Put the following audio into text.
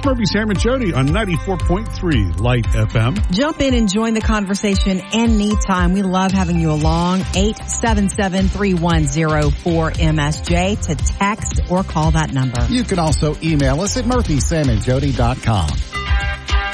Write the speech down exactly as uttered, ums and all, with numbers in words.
It's Murphy, Sam, and Jody on ninety-four point three Light F M. Jump in and join the conversation anytime. We love having you along. eight seven seven, three one zero, four M S J to text or call that number. You can also email us at murphy sam and jody dot com.